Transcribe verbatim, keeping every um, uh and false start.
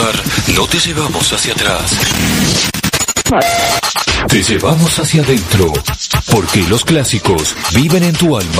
recordar, no te llevamos hacia atrás. Te llevamos hacia adentro, porque los clásicos viven en tu alma.